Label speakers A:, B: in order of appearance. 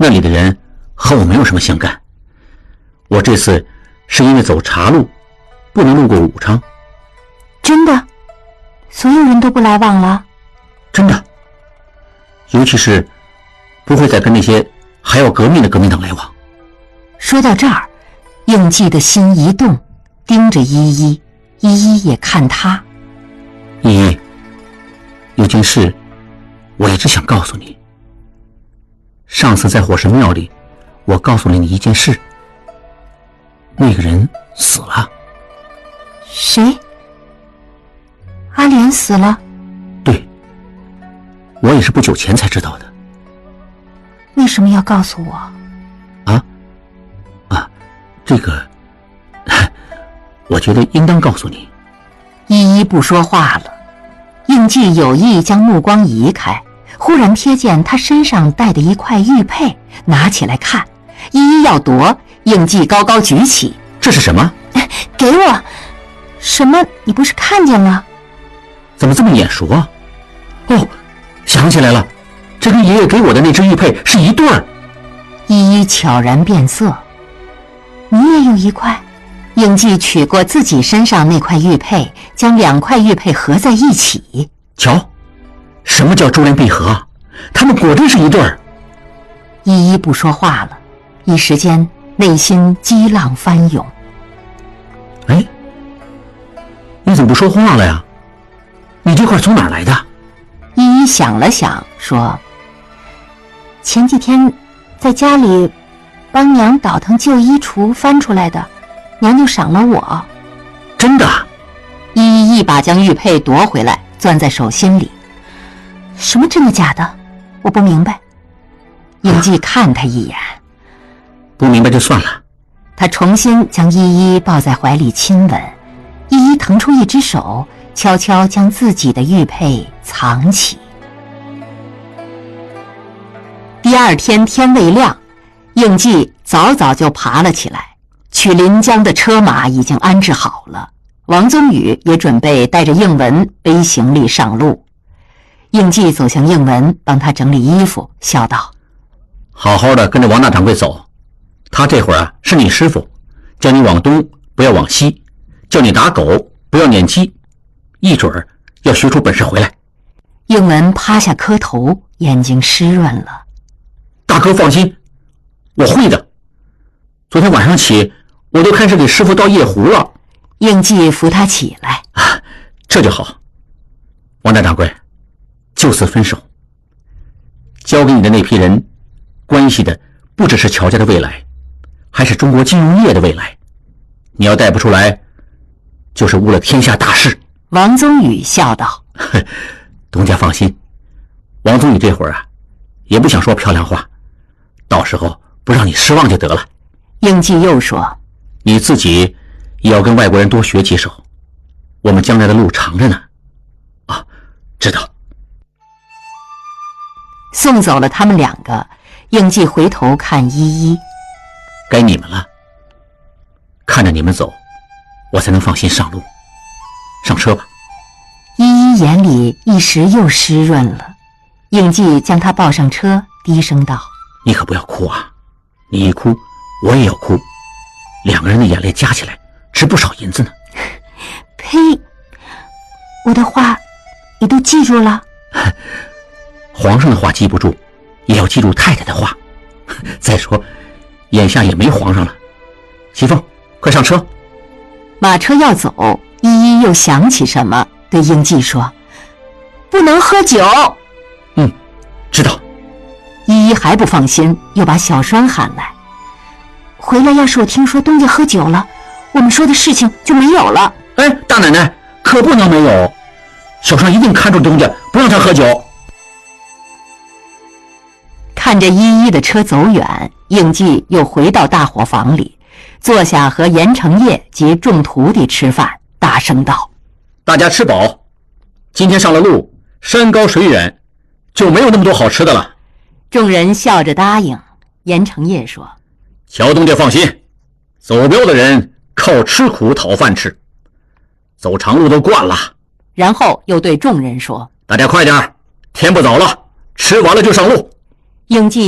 A: 那里的人和我没有什么相干。我这次是因为走岔路，不能路过武昌。
B: 真的？所有人都不来往了？
A: 真的，尤其是不会再跟那些还要革命的革命党来往。
B: 说到这儿，应季的心一动，盯着依依，依依也看他。
A: 依依，有件事我一直想告诉你。上次在火神庙里，我告诉了你一件事，那个人死了。
B: 谁？阿莲死了？
A: 对，我也是不久前才知道的。
B: 为什么要告诉我？
A: 这个我觉得应当告诉你。
B: 依依不说话了，应季有意将目光移开，忽然瞥见他身上戴的一块玉佩，拿起来看，依依要夺，应季高高举起。
A: 这是什么？
B: 给我。什么？你不是看见了？
A: 怎么这么眼熟啊？哦，想起来了，这跟爷爷给我的那只玉佩是一对儿。
B: 依依悄然变色。你也有一块？应季取过自己身上那块玉佩，将2块玉佩合在一起。
A: 瞧，什么叫珠联璧合啊？他们果真是一对儿。
B: 依依不说话了，一时间内心激浪翻涌。
A: 哎，你怎么不说话了呀？你这块从哪儿来的？
B: 依依想了想，说：前几天在家里帮娘倒腾旧衣橱翻出来的，娘就赏了我。
A: 真的？
B: 依依一把将玉佩夺回来，攥在手心里。什么真的假的？我不明白。应季看他一眼。
A: 不明白就算了。
B: 他重新将依依抱在怀里亲吻，依依腾出一只手，悄悄将自己的玉佩藏起。第二天天未亮，应季早早就爬了起来，去临江的车马已经安置好了，王宗宇也准备带着应文背行李上路。应季走向应文，帮他整理衣服，笑道：
A: 好好的跟着王大掌柜走，他这会儿是你师傅，叫你往东不要往西，叫你打狗不要撵鸡，一准儿要学出本事回来。
B: 应文趴下磕头，眼睛湿润了。
A: 大哥放心，我会的。昨天晚上起，我都开始给师傅倒夜壶了。
B: 应季扶他起来。
A: 这就好。王大掌柜，就此分手。交给你的那批人，关系的不只是乔家的未来，还是中国金融业的未来。你要带不出来，就是误了天下大事。
B: 王宗宇笑道：
A: 东家放心，王宗宇这会儿也不想说漂亮话，到时候不让你失望就得了。
B: 应季又说：
A: 你自己也要跟外国人多学几手，我们将来的路长着呢。知道。
B: 送走了他们2个，应季回头看依依。
A: 该你们了，看着你们走，我才能放心上路。上车吧。
B: 依依眼里一时又湿润了，应季将她抱上车，低声道：
A: 你可不要哭啊，你一哭我也要哭，2个人的眼泪加起来值不少银子呢。
B: 呸，我的话你都记住了？
A: 皇上的话记不住，也要记住太太的话。再说眼下也没皇上了。喜凤，快上车。
B: 马车要走，依依又想起什么，对应季说：不能喝酒。
A: 知道。
B: 依依还不放心，又把小栓喊来。回来要是我听说东家喝酒了，我们说的事情就没有了。
A: 哎，大奶奶可不能没有，小栓一定看住东家，不让他喝酒。
B: 看着依依的车走远，应季又回到大伙房里，坐下和严承业及众徒弟吃饭，大声道：
A: 大家吃饱，今天上了路，山高水远，就没有那么多好吃的了。
B: 众人笑着答应。严承业说：
A: 乔东家放心，走镖的人靠吃苦讨饭吃，走长路都惯了。
B: 然后又对众人说：
A: 大家快点，天不早了，吃完了就上路。
B: 应季